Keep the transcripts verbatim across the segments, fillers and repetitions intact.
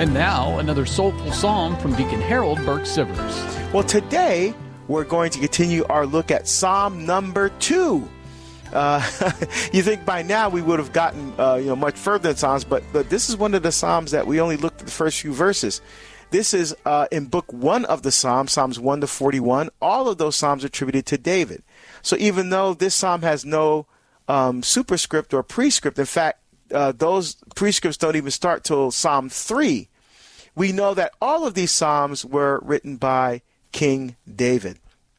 And now, another soulful psalm from Deacon Harold Burke-Sivers. Well, today we're going to continue our look at Psalm number two. Uh, you think by now we would have gotten uh, you know much further in Psalms, but, but this is one of the Psalms that we only looked at the first few verses. This is uh, in book one of the Psalms, Psalms one to forty-one. All of those Psalms are attributed to David. So even though this Psalm has no um, superscript or prescript, in fact, uh, those prescripts don't even start till Psalm three, we know that all of these Psalms were written by King David.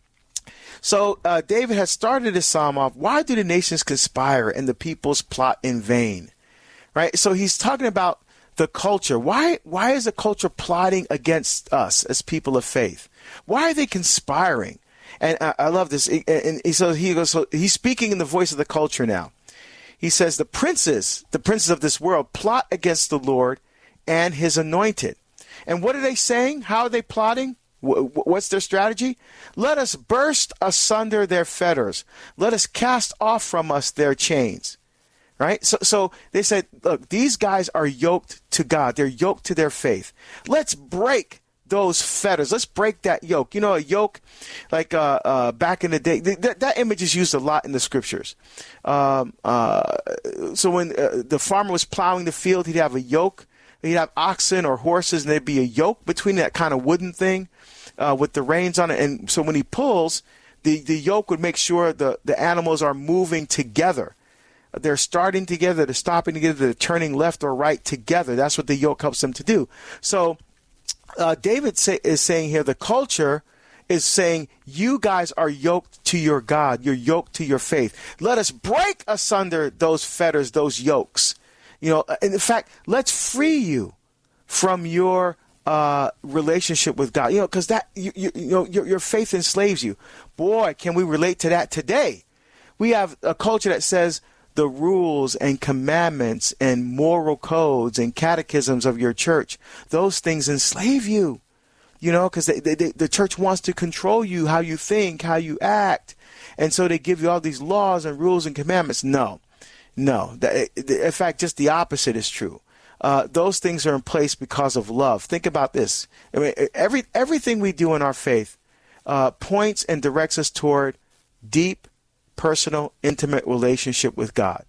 So uh, David has started his psalm off, why do the nations conspire and the peoples plot in vain? Right? So he's talking about the culture. Why why is the culture plotting against us as people of faith? Why are they conspiring? And I, I love this. And he, so he goes, so he's speaking in the voice of the culture now. He says, the princes, the princes of this world plot against the Lord and his anointed. And what are they saying? How are they plotting? What's their strategy? Let us burst asunder their fetters. Let us cast off from us their chains. Right? So, so they said, look, these guys are yoked to God. They're yoked to their faith. Let's break those fetters. Let's break that yoke. You know, a yoke, like uh, uh, back in the day, th- th- that image is used a lot in the scriptures. Um, uh, so when uh, the farmer was plowing the field, he'd have a yoke. He'd have oxen or horses, and there'd be a yoke between that kind of wooden thing. Uh, with the reins on it, and so when he pulls, the, the yoke would make sure the, the animals are moving together. They're starting together, they're stopping together, they're turning left or right together. That's what the yoke helps them to do. So uh, David say, is saying here, the culture is saying, you guys are yoked to your God, you're yoked to your faith. Let us break asunder those fetters, those yokes. You know, and in fact, let's free you from your Uh, relationship with God, you know, because that you, you, you know your, your faith enslaves you. Boy, can we relate to that today? We have a culture that says the rules and commandments and moral codes and catechisms of your church, those things enslave you. You know, because they, they, they, the church wants to control you, how you think, how you act, and so they give you all these laws and rules and commandments. No, no. That, in fact, just the opposite is true. Uh, those things are in place because of love. Think about this. I mean, every everything we do in our faith uh, points and directs us toward deep, personal, intimate relationship with God.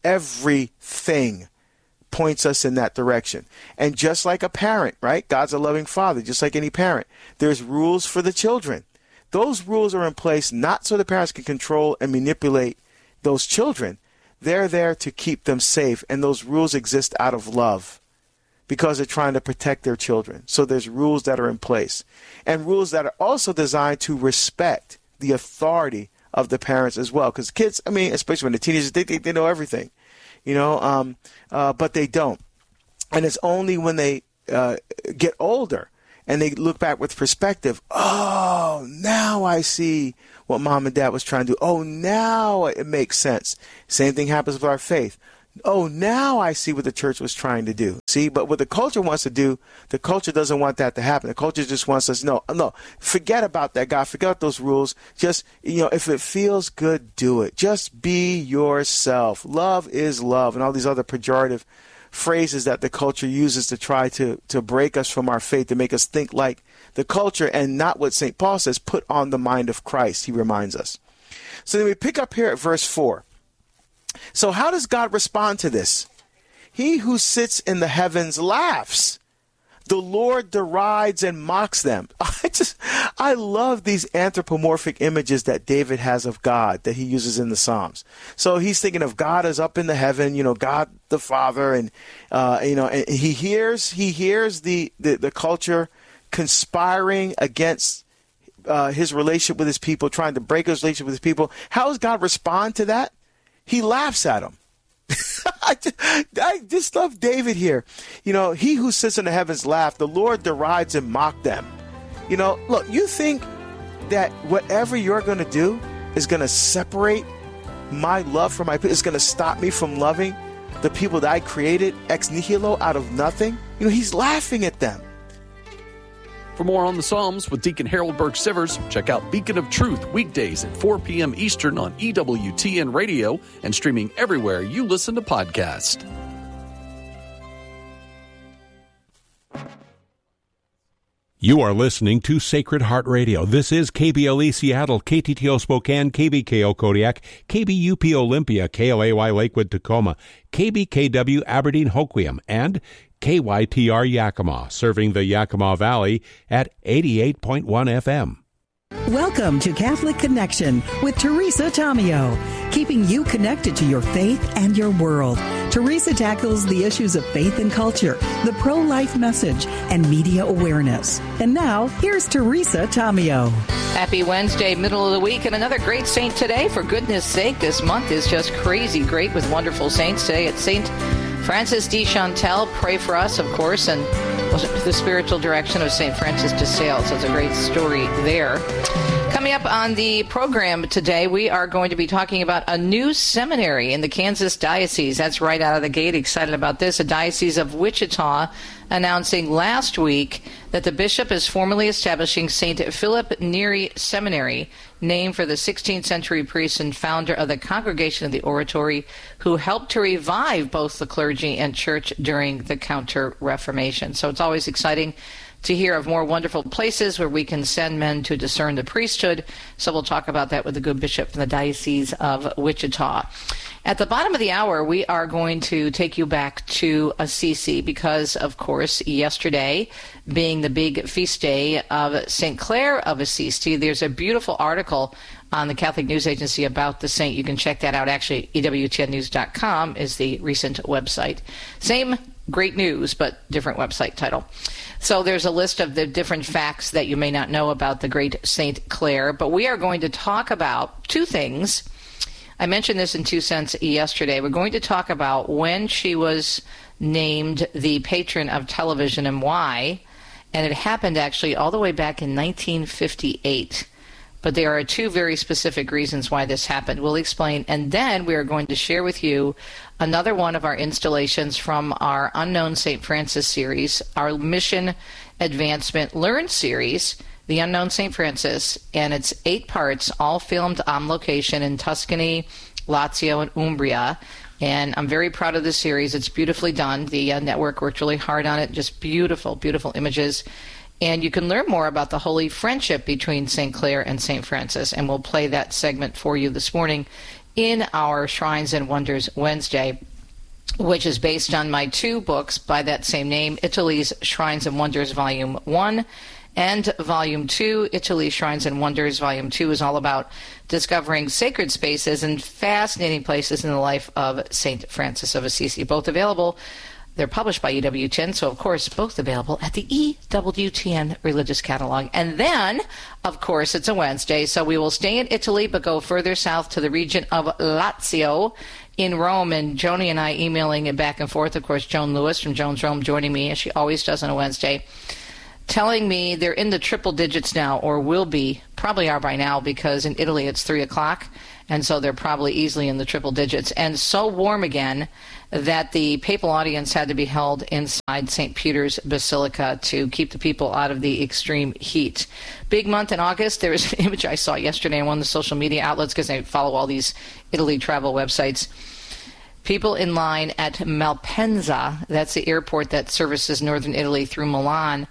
Everything points us in that direction. And just like a parent, right? God's a loving father, just like any parent. There's rules for the children. Those rules are in place not so the parents can control and manipulate those children. They're there to keep them safe, and those rules exist out of love because they're trying to protect their children. So there's rules that are in place, and rules that are also designed to respect the authority of the parents as well. Because kids, I mean, especially when the teenagers, they think they know everything, you know, um, uh, but they don't. And it's only when they uh, get older and they look back with perspective, oh, now I see what mom and dad was trying to do. Oh, now it makes sense. Same thing happens with our faith. Oh, now I see what the church was trying to do. See, but what the culture wants to do, the culture doesn't want that to happen. The culture just wants us, no, no, forget about that, God. Forget those rules. Just, you know, if it feels good, do it. Just be yourself. Love is love, and all these other pejorative phrases that the culture uses to try to, to break us from our faith, to make us think like the culture and not what Saint Paul says, put on the mind of Christ, he reminds us. So then we pick up here at verse four. So how does God respond to this? He who sits in the heavens laughs. The Lord derides and mocks them. I just, I love these anthropomorphic images that David has of God that he uses in the Psalms. So he's thinking of God as up in the heaven, you know, God the Father, and uh, you know, and he hears he hears the the, the culture conspiring against uh, his relationship with his people, trying to break his relationship with his people. How does God respond to that? He laughs at them. I, just, I just love David here. You know, he who sits in the heavens laughs. The Lord derides and mocks them. You know, look, you think that whatever you're going to do is going to separate my love from my people, is going to stop me from loving the people that I created ex nihilo, out of nothing? You know, he's laughing at them. For more on the Psalms with Deacon Harold Burke-Sivers, check out Beacon of Truth weekdays at four p.m. Eastern on E W T N Radio and streaming everywhere you listen to podcasts. You are listening to Sacred Heart Radio. This is K B L E Seattle, K T T O Spokane, K B K O Kodiak, K B U P Olympia, K L A Y Lakewood Tacoma, K B K W Aberdeen Hoquiam, and K Y T R Yakima, serving the Yakima Valley at eighty-eight point one F M. Welcome to Catholic Connection with Teresa Tomeo, keeping you connected to your faith and your world. Teresa tackles the issues of faith and culture, the pro-life message, and media awareness. And now, here's Teresa Tomeo. Happy Wednesday, middle of the week, and another great saint today. For goodness sake, this month is just crazy great with wonderful saints. Today it's Saint Francis de Chantal. Pray for us, of course, and the spiritual direction of Saint Francis de Sales. That's a great story there. Coming up on the program today, we are going to be talking about a new seminary in the Kansas Diocese. That's right out of the gate. Excited about this. A Diocese of Wichita announcing last week that the bishop is formally establishing Saint Philip Neri Seminary, named for the sixteenth century priest and founder of the Congregation of the Oratory, who helped to revive both the clergy and church during the Counter-Reformation. So it's always exciting to hear of more wonderful places where we can send men to discern the priesthood. So we'll talk about that with the good bishop from the Diocese of Wichita. At the bottom of the hour, we are going to take you back to Assisi because, of course, yesterday, being the big feast day of Saint Clare of Assisi, there's a beautiful article on the Catholic News Agency about the saint. You can check that out. Actually, E W T N news dot com is the recent website. Same great news, but different website title. So there's a list of the different facts that you may not know about the great Saint Clare, but we are going to talk about two things. I mentioned this in Two Cents yesterday. We're going to talk about when she was named the patron of television and why, and it happened actually all the way back in nineteen fifty-eight. But there are two very specific reasons why this happened. We'll explain. And then we are going to share with you another one of our installations from our Unknown Saint Francis series, our Mission Advancement Learn series, The Unknown Saint Francis. And it's eight parts, all filmed on location in Tuscany, Lazio, and Umbria. And I'm very proud of this series. It's beautifully done. The uh, network worked really hard on it. Just beautiful, beautiful images. And you can learn more about the holy friendship between Saint Clare and Saint Francis, and we'll play that segment for you this morning in our Shrines and Wonders Wednesday, which is based on my two books by that same name, Italy's Shrines and Wonders Volume one and Volume two. Italy's Shrines and Wonders Volume two is all about discovering sacred spaces and fascinating places in the life of Saint Francis of Assisi, both available. They're published by E W T N, so of course both available at the E W T N Religious Catalog. And then, of course, it's a Wednesday, so we will stay in Italy but go further south to the region of Lazio in Rome. And Joni and I emailing it back and forth. Of course, Joan Lewis from Joan's Rome joining me, as she always does on a Wednesday, telling me they're in the triple digits now, or will be, probably are by now, because in Italy it's three o'clock, and so they're probably easily in the triple digits. And so warm again that the papal audience had to be held inside Saint Peter's Basilica to keep the people out of the extreme heat. Big month in August. There was an image I saw yesterday on one of the social media outlets, because I follow all these Italy travel websites. People in line at Malpensa, that's the airport that services northern Italy through Milan,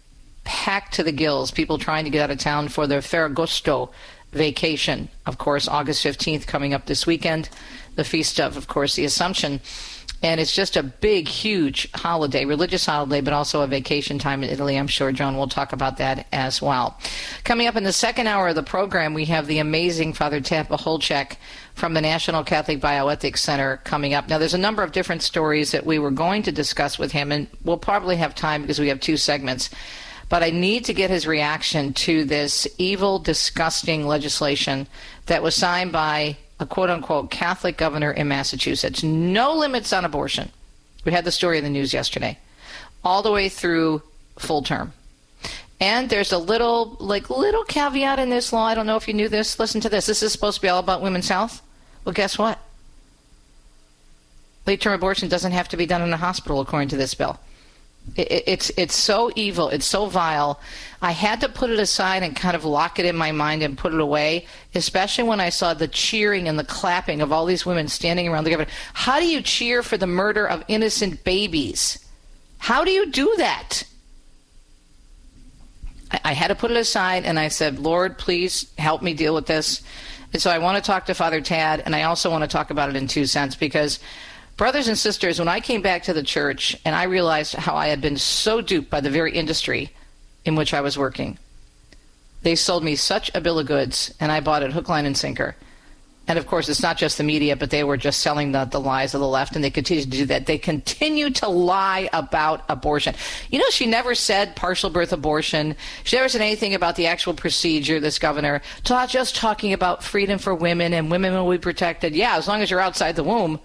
packed to the gills. People trying to get out of town for their Ferragosto vacation. Of course, August fifteenth coming up this weekend, the feast of, of course, the Assumption. And it's just a big, huge holiday, religious holiday, but also a vacation time in Italy. I'm sure Joan will talk about that as well. Coming up in the second hour of the program, we have the amazing Father Tampa Holchek from the National Catholic Bioethics Center coming up. Now, there's a number of different stories that we were going to discuss with him, and we'll probably have time because we have two segments. But I need to get his reaction to this evil, disgusting legislation that was signed by a quote-unquote Catholic governor in Massachusetts. No limits on abortion. We had the story in the news yesterday. All the way through full term. And there's a little, like, little caveat in this law. I don't know if you knew this. Listen to this. This is supposed to be all about women's health. Well, guess what? Late-term abortion doesn't have to be done in a hospital, according to this bill. It, it's it's so evil. It's so vile. I had to put it aside and kind of lock it in my mind and put it away, especially when I saw the cheering and the clapping of all these women standing around the governor. How do you cheer for the murder of innocent babies? How do you do that? I, I had to put it aside, and I said, Lord, please help me deal with this. And so I want to talk to Father Tad, and I also want to talk about it in two cents, because brothers and sisters, when I came back to the church and I realized how I had been so duped by the very industry in which I was working, they sold me such a bill of goods, and I bought it hook, line, and sinker. And, of course, it's not just the media, but they were just selling the, the lies of the left, and they continue to do that. They continue to lie about abortion. You know, she never said partial birth abortion. She never said anything about the actual procedure, this governor. Just talking about freedom for women, and women will be protected. Yeah, as long as you're outside the womb.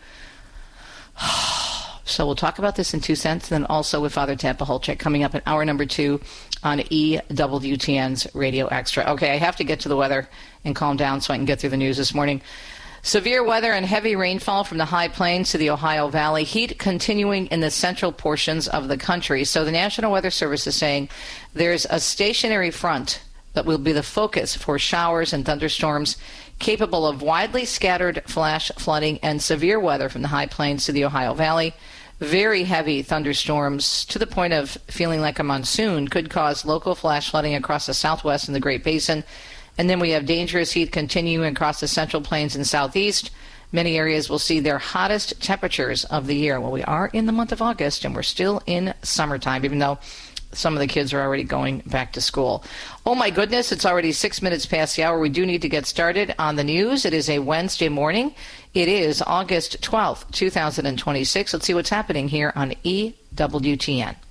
So we'll talk about this in two cents, and then also with Father Tad Pacholczyk coming up in hour number two on E W T N's Radio Extra. Okay, I have to get to the weather and calm down so I can get through the news this morning. Severe weather and heavy rainfall from the high plains to the Ohio Valley. Heat continuing in the central portions of the country. So the National Weather Service is saying there's a stationary front that will be the focus for showers and thunderstorms capable of widely scattered flash flooding and severe weather from the high plains to the Ohio Valley. Very heavy thunderstorms to the point of feeling like a monsoon could cause local flash flooding across the southwest and the Great Basin. And then we have dangerous heat continuing across the central plains and southeast. Many areas will see their hottest temperatures of the year. Well, we are in the month of August, and we're still in summertime, even though some of the kids are already going back to school. Oh, my goodness, it's already six minutes past the hour. We do need to get started on the news. It is a Wednesday morning. It is August twelfth, two thousand twenty-six. Let's see what's happening here on E W T N.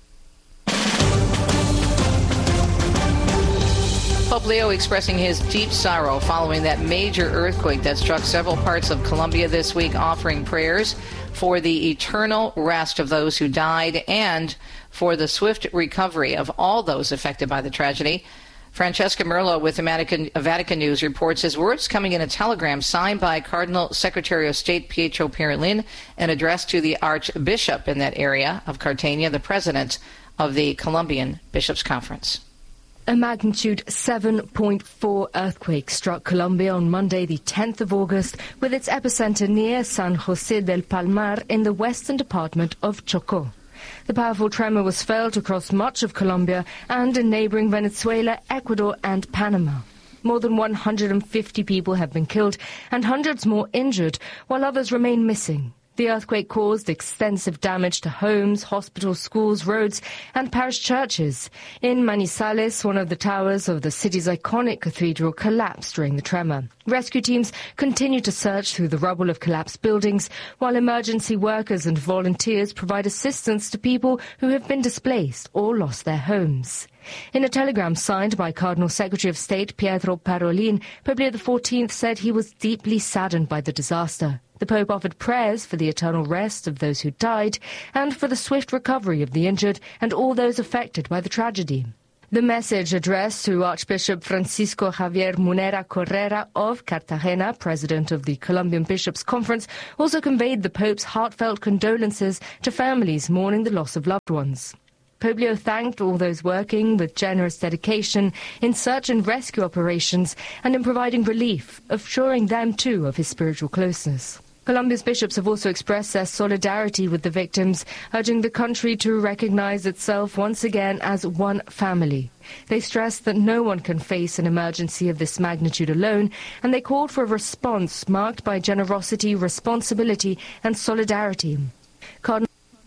Pope Leo expressing his deep sorrow following that major earthquake that struck several parts of Colombia this week, offering prayers for the eternal rest of those who died and for the swift recovery of all those affected by the tragedy. Francesca Merlo with the Vatican, Vatican News reports his words coming in a telegram signed by Cardinal Secretary of State Pietro Parolin and addressed to the Archbishop in that area of Cartagena, the president of the Colombian Bishops' Conference. A magnitude seven point four earthquake struck Colombia on Monday, the tenth of August, with its epicenter near San José del Palmar in the western department of Chocó. The powerful tremor was felt across much of Colombia and in neighboring Venezuela, Ecuador and Panama. More than one hundred fifty people have been killed and hundreds more injured, while others remain missing. The earthquake caused extensive damage to homes, hospitals, schools, roads, and parish churches. In Manizales, one of the towers of the city's iconic cathedral collapsed during the tremor. Rescue teams continue to search through the rubble of collapsed buildings, while emergency workers and volunteers provide assistance to people who have been displaced or lost their homes. In a telegram signed by Cardinal Secretary of State Pietro Parolin, Pope Leo the fourteenth said he was deeply saddened by the disaster. The Pope offered prayers for the eternal rest of those who died and for the swift recovery of the injured and all those affected by the tragedy. The message addressed to Archbishop Francisco Javier Munera Correra of Cartagena, president of the Colombian Bishops' Conference, also conveyed the Pope's heartfelt condolences to families mourning the loss of loved ones. Pope Leo thanked all those working with generous dedication in search and rescue operations and in providing relief, assuring them too of his spiritual closeness. Colombia's bishops have also expressed their solidarity with the victims, urging the country to recognize itself once again as one family. They stressed that no one can face an emergency of this magnitude alone, and they called for a response marked by generosity, responsibility, and solidarity. Cardinal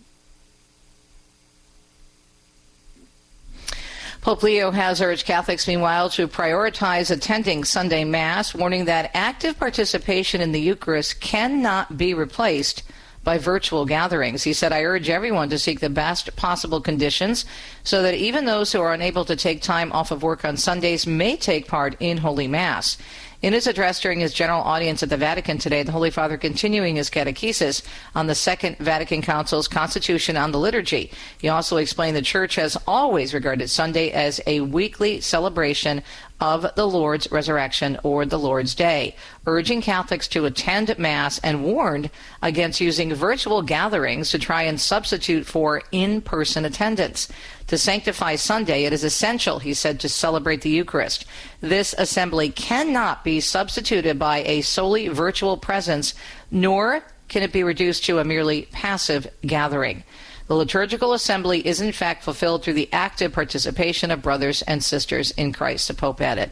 Pope Leo has urged Catholics, meanwhile, to prioritize attending Sunday Mass, warning that active participation in the Eucharist cannot be replaced by virtual gatherings. He said, I urge everyone to seek the best possible conditions so that even those who are unable to take time off of work on Sundays may take part in Holy Mass. In his address during his general audience at the Vatican today, the Holy Father continuing his catechesis on the Second Vatican Council's Constitution on the Liturgy. He also explained the Church has always regarded Sunday as a weekly celebration of the Lord's resurrection or the Lord's Day, urging Catholics to attend Mass and warned against using virtual gatherings to try and substitute for in-person attendance. To sanctify Sunday, it is essential, he said, to celebrate the Eucharist. This assembly cannot be substituted by a solely virtual presence, nor can it be reduced to a merely passive gathering. The liturgical assembly is in fact fulfilled through the active participation of brothers and sisters in Christ, the Pope added.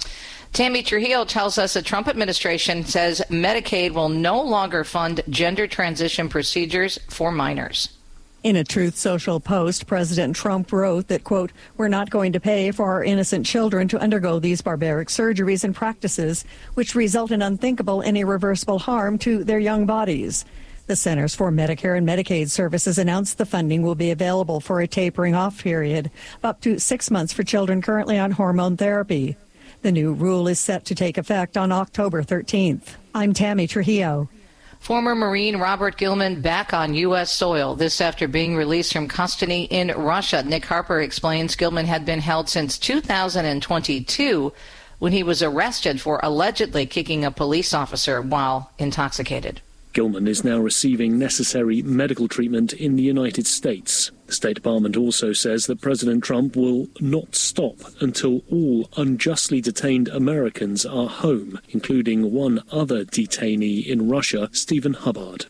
Tammy Trujillo tells us the Trump administration says Medicaid will no longer fund gender transition procedures for minors. In a Truth Social post, President Trump wrote that, quote, "We're not going to pay for our innocent children to undergo these barbaric surgeries and practices, which result in unthinkable and irreversible harm to their young bodies." The Centers for Medicare and Medicaid Services announced the funding will be available for a tapering off period of up to six months for children currently on hormone therapy. The new rule is set to take effect on October thirteenth. I'm Tammy Trujillo. Former Marine Robert Gilman back on U S soil, this after being released from custody in Russia. Nick Harper explains Gilman had been held since two thousand twenty-two when he was arrested for allegedly kicking a police officer while intoxicated. Gilman is now receiving necessary medical treatment in the United States. The State Department also says that President Trump will not stop until all unjustly detained Americans are home, including one other detainee in Russia, Stephen Hubbard.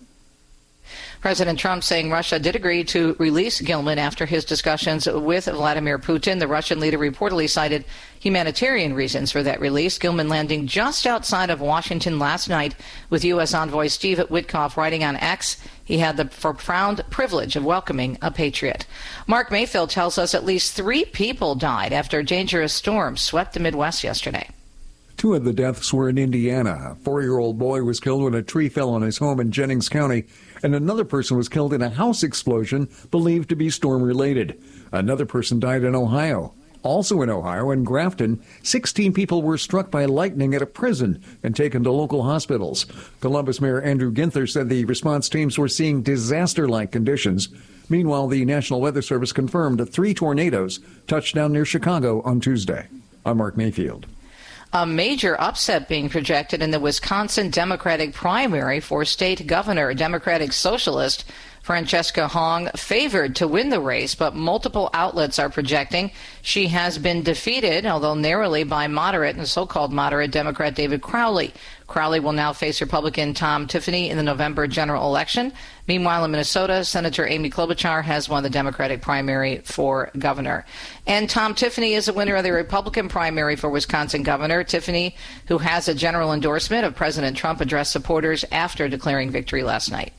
President Trump saying Russia did agree to release Gilman after his discussions with Vladimir Putin. The Russian leader reportedly cited humanitarian reasons for that release. Gilman landing just outside of Washington last night with U S envoy Steve Witkoff writing on X, he had the profound privilege of welcoming a patriot. Mark Mayfield tells us at least three people died after a dangerous storm swept the Midwest yesterday. Two of the deaths were in Indiana. A four-year-old boy was killed when a tree fell on his home in Jennings County, and another person was killed in a house explosion believed to be storm-related. Another person died in Ohio. Also in Ohio, in Grafton, sixteen people were struck by lightning at a prison and taken to local hospitals. Columbus Mayor Andrew Ginther said the response teams were seeing disaster-like conditions. Meanwhile, the National Weather Service confirmed that three tornadoes touched down near Chicago on Tuesday. I'm Mark Mayfield. A major upset being projected in the Wisconsin Democratic primary for state governor. Democratic Socialist Francesca Hong favored to win the race, but multiple outlets are projecting she has been defeated, although narrowly, by moderate and so-called moderate Democrat David Crowley. Crowley will now face Republican Tom Tiffany in the November general election. Meanwhile, in Minnesota, Senator Amy Klobuchar has won the Democratic primary for governor. And Tom Tiffany is the winner of the Republican primary for Wisconsin governor. Tiffany, who has a general endorsement of President Trump, addressed supporters after declaring victory last night.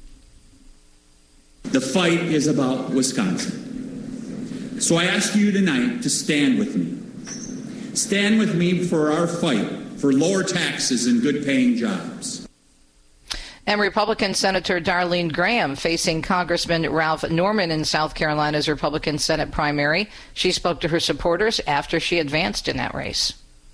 The fight is about Wisconsin. So I ask you tonight to stand with me. Stand with me for our fight for lower taxes and good-paying jobs. And Republican Senator Darlene Graham facing Congressman Ralph Norman in South Carolina's Republican Senate primary. She spoke to her supporters after she advanced in that race.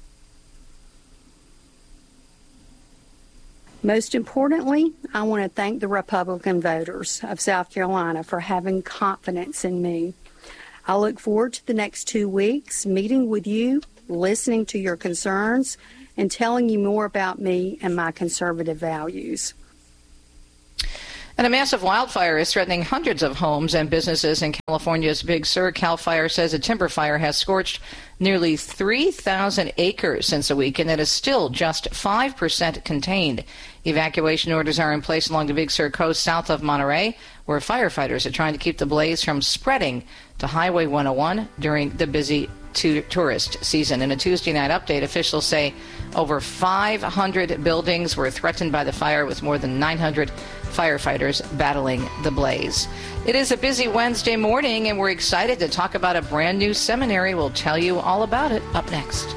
Most importantly, I want to thank the Republican voters of South Carolina for having confidence in me. I look forward to the next two weeks meeting with you, listening to your concerns, and telling you more about me and my conservative values. And a massive wildfire is threatening hundreds of homes and businesses in California's Big Sur. Cal Fire says a timber fire has scorched nearly three thousand acres since the weekend and is still just five percent contained. Evacuation orders are in place along the Big Sur coast south of Monterey, where firefighters are trying to keep the blaze from spreading to Highway one oh one during the busy to tourist season. In a Tuesday night update, officials say over five hundred buildings were threatened by the fire, with more than nine hundred firefighters battling the blaze. It is a busy Wednesday morning, and we're excited to talk about a brand new seminary. We'll tell you all about it up next.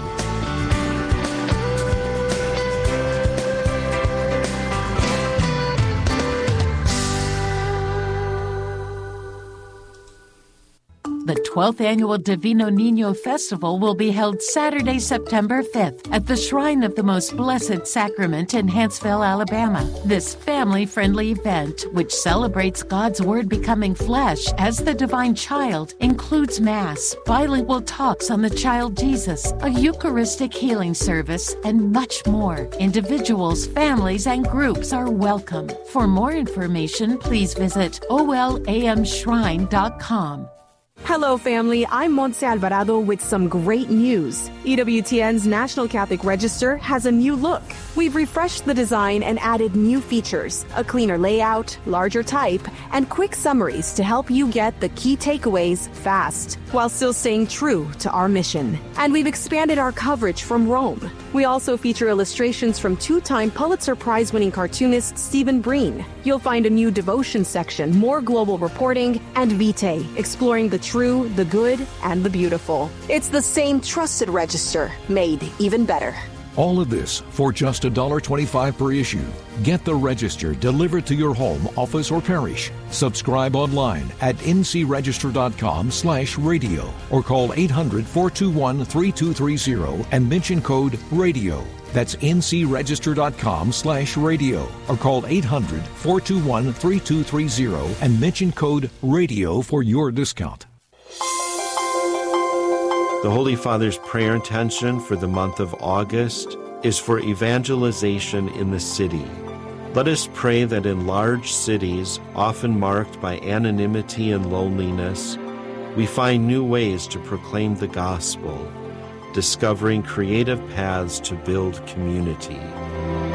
The twelfth Annual Divino Niño Festival will be held Saturday, September fifth at the Shrine of the Most Blessed Sacrament in Huntsville, Alabama. This family-friendly event, which celebrates God's Word becoming flesh as the divine child, includes Mass, bilingual talks on the child Jesus, a Eucharistic healing service, and much more. Individuals, families, and groups are welcome. For more information, please visit O L A M shrine dot com. Hello, family. I'm Montse Alvarado with some great news. E W T N's National Catholic Register has a new look. We've refreshed the design and added new features, a cleaner layout, larger type, and quick summaries to help you get the key takeaways fast, while still staying true to our mission. And we've expanded our coverage from Rome. We also feature illustrations from two-time Pulitzer Prize-winning cartoonist Stephen Breen. You'll find a new devotion section, more global reporting, and Vitae, exploring the true, the good, and the beautiful. It's the same trusted register, made even better. All of this for just one dollar twenty-five per issue. Get the Register delivered to your home, office, or parish. Subscribe online at ncregister.com slash radio or call eight hundred, four two one, three two three zero and mention code RADIO. That's ncregister.com slash radio or call eight hundred, four two one, three two three zero and mention code RADIO for your discount. The Holy Father's prayer intention for the month of August is for evangelization in the city. Let us pray that in large cities, often marked by anonymity and loneliness, we find new ways to proclaim the gospel, discovering creative paths to build community.